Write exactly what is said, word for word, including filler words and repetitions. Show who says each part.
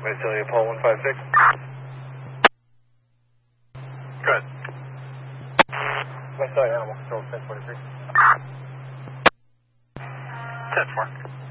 Speaker 1: Visalia, Paul one five six. Good. Visalia, Animal Control, ten twenty-three. ten four.